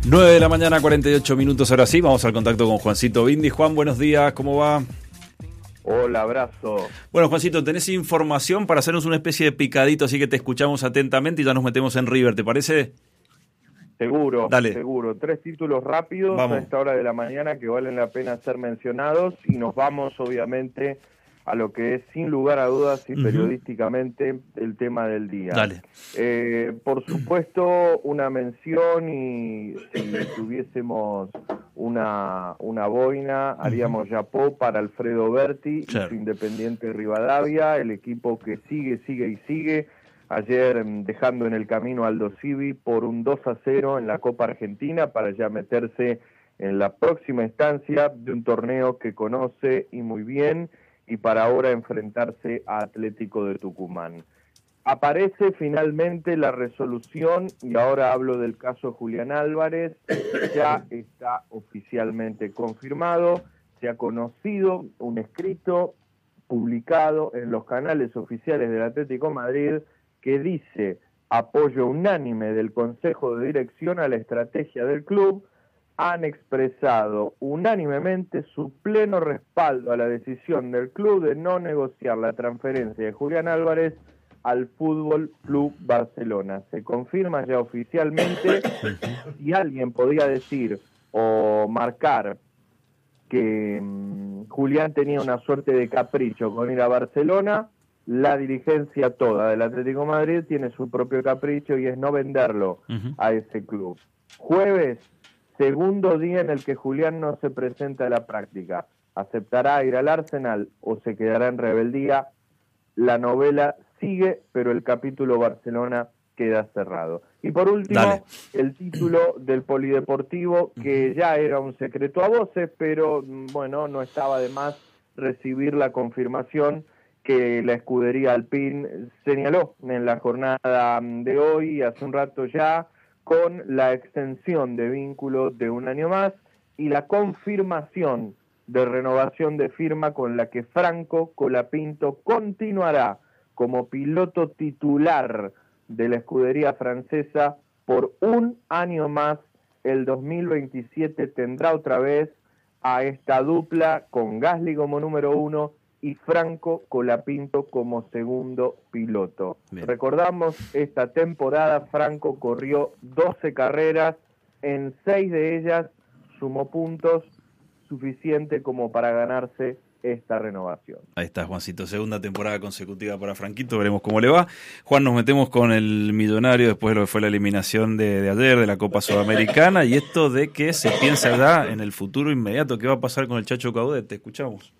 9 de la mañana, 48 minutos, ahora sí, vamos al contacto con Juancito Bindi. Juan, buenos días, ¿cómo va? Hola, abrazo. Bueno, Juancito, tenés información para hacernos una especie de picadito, así que te escuchamos atentamente y ya nos metemos en River, ¿te parece? Seguro, Dale. seguro. 3 títulos rápidos Vamos. a esta hora de la mañana que valen la pena ser mencionados y nos vamos obviamente a lo que es sin lugar a dudas y periodísticamente el tema del día. Dale. Por supuesto, una mención y si tuviésemos una boina, haríamos yapó para Alfredo Berti y su Independiente Rivadavia, el equipo que sigue. Ayer dejando en el camino a Aldo Civi por un 2-0 en la Copa Argentina para ya meterse en la próxima instancia de un torneo que conoce y muy bien y para ahora enfrentarse a Atlético de Tucumán. Aparece finalmente la resolución y ahora hablo del caso Julián Álvarez, ya está oficialmente confirmado, se ha conocido un escrito publicado en los canales oficiales del Atlético de Madrid que dice apoyo unánime del Consejo de Dirección a la estrategia del club, han expresado unánimemente su pleno respaldo a la decisión del club de no negociar la transferencia de Julián Álvarez al Fútbol Club Barcelona. Se confirma ya oficialmente. Si alguien podía decir o marcar que Julián tenía una suerte de capricho con ir a Barcelona, la dirigencia toda del Atlético de Madrid tiene su propio capricho y es no venderlo a ese club. Jueves, segundo día en el que Julián no se presenta a la práctica. ¿Aceptará ir al Arsenal o se quedará en rebeldía? La novela sigue, pero el capítulo Barcelona queda cerrado. Y por último, el título del Polideportivo, que ya era un secreto a voces, pero bueno, no estaba de más recibir la confirmación que la escudería Alpine señaló en la jornada de hoy, hace un rato ya, con la extensión de vínculo de un año más y la confirmación de renovación de firma con la que Franco Colapinto continuará como piloto titular de la escudería francesa por un año más. El 2027 tendrá otra vez a esta dupla con Gasly como número 1 y Franco Colapinto como segundo piloto. Bien. Recordamos, esta temporada Franco corrió 12 carreras, en 6 de ellas sumó puntos suficiente como para ganarse esta renovación. Ahí está, Juancito, segunda temporada consecutiva para Franquito, veremos cómo le va. Juan, nos metemos con el millonario después de lo que fue la eliminación de ayer de la Copa Sudamericana y esto de que se piensa ya en el futuro inmediato, ¿qué va a pasar con el Chacho Coudet? Te escuchamos.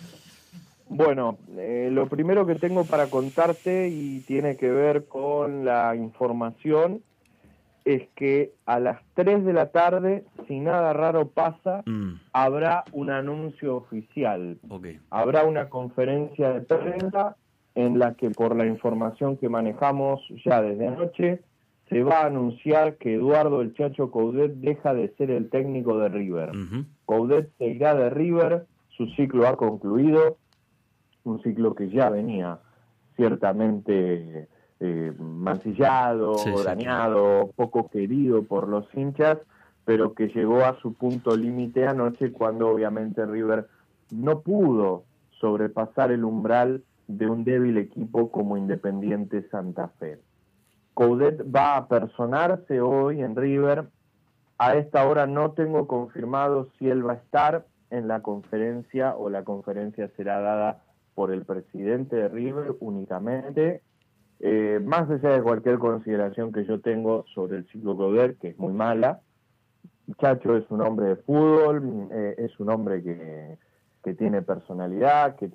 Bueno, lo primero que tengo para contarte y tiene que ver con la información es que a las 3 de la tarde, si nada raro pasa, habrá un anuncio oficial. Habrá una conferencia de prensa en la que, por la información que manejamos ya desde anoche, se va a anunciar que Eduardo el Chacho Coudet deja de ser el técnico de River. Coudet se irá de River, su ciclo ha concluido, un ciclo que ya venía ciertamente mancillado, dañado, poco querido por los hinchas, pero que llegó a su punto límite anoche cuando obviamente River no pudo sobrepasar el umbral de un débil equipo como Independiente Santa Fe. Coudet va a personarse hoy en River. A esta hora no tengo confirmado si él va a estar en la conferencia o la conferencia será dada por el presidente de River únicamente. Más allá de cualquier consideración que yo tengo sobre el ciclo Coudet, que es muy mala, Chacho es un hombre de fútbol, es un hombre que tiene personalidad, que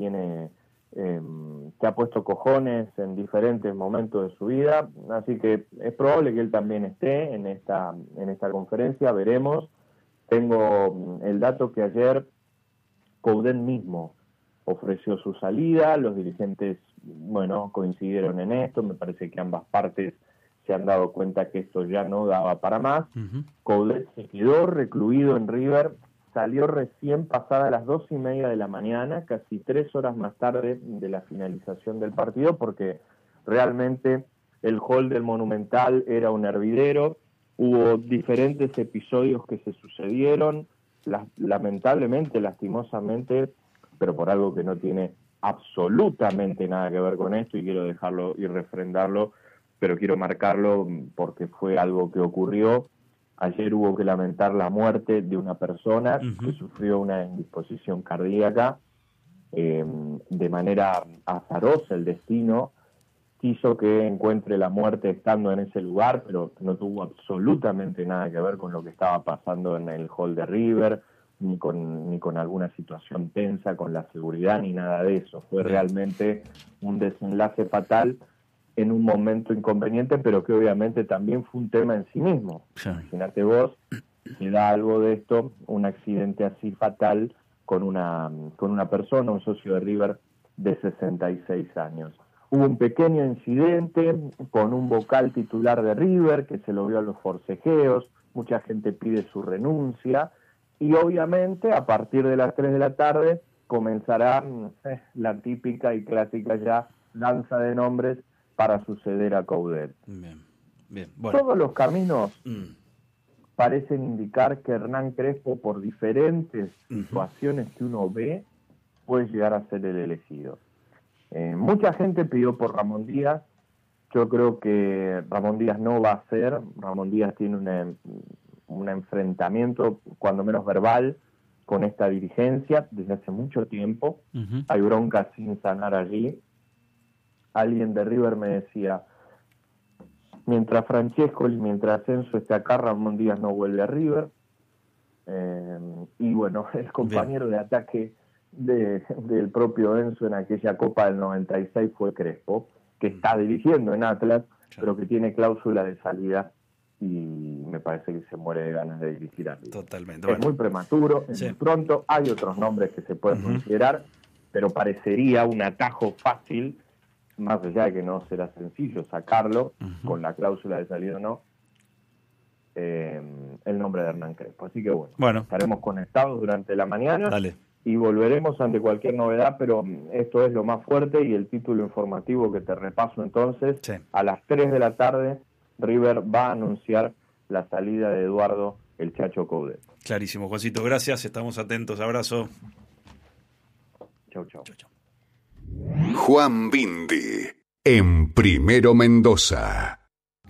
ha puesto cojones en diferentes momentos de su vida, así que es probable que él también esté en esta conferencia, veremos. Tengo el dato que ayer Coudet mismo ofreció su salida, los dirigentes, coincidieron en esto, me parece que ambas partes se han dado cuenta que esto ya no daba para más. Coudet se quedó recluido en River, salió recién pasadas las 2:30 de la mañana, casi 3 horas más tarde de la finalización del partido, porque realmente el hall del Monumental era un hervidero, hubo diferentes episodios que se sucedieron, lamentablemente, lastimosamente, pero por algo que no tiene absolutamente nada que ver con esto, y quiero dejarlo y refrendarlo, pero quiero marcarlo porque fue algo que ocurrió. Ayer hubo que lamentar la muerte de una persona que sufrió una indisposición cardíaca. De manera azarosa, el destino quiso que encuentre la muerte estando en ese lugar, pero no tuvo absolutamente nada que ver con lo que estaba pasando en el hall de River, ni con alguna situación tensa con la seguridad, ni nada de eso. Fue realmente un desenlace fatal en un momento inconveniente, pero que obviamente también fue un tema en sí mismo. Sí. Imagínate vos, si da algo de esto, un accidente así fatal con una persona, un socio de River de 66 años. Hubo un pequeño incidente con un vocal titular de River que se lo vio a los forcejeos, mucha gente pide su renuncia, y obviamente a partir de las 3 de la tarde comenzará la típica y clásica ya danza de nombres para suceder a Coudet. Bien. Bueno. Todos los caminos parecen indicar que Hernán Crespo, por diferentes situaciones que uno ve, puede llegar a ser el elegido. Mucha gente pidió por Ramón Díaz. Yo creo que Ramón Díaz no va a ser. Ramón Díaz tiene un enfrentamiento, cuando menos verbal, con esta dirigencia desde hace mucho tiempo. Hay bronca sin sanar allí. Alguien de River me decía, mientras Francesco y mientras Enzo esté acá, Ramón Díaz no vuelve a River. Y bueno, el compañero de ataque del propio Enzo en aquella Copa del 96 fue Crespo, que está dirigiendo en Atlas, pero que tiene cláusula de salida y me parece que se muere de ganas de dirigir a River. Totalmente. Es muy prematuro, es muy pronto, hay otros nombres que se pueden considerar, pero parecería un atajo fácil, más allá de que no será sencillo sacarlo, con la cláusula de salida o no, el nombre de Hernán Crespo. Así que bueno, estaremos conectados durante la mañana. Dale. Y volveremos ante cualquier novedad, pero esto es lo más fuerte, y el título informativo que te repaso entonces, a las 3 de la tarde, River va a anunciar la salida de Eduardo el Chacho Coudet. Clarísimo, Juancito, gracias, estamos atentos, abrazo. Chau. Juan Bindi, en Primero Mendoza.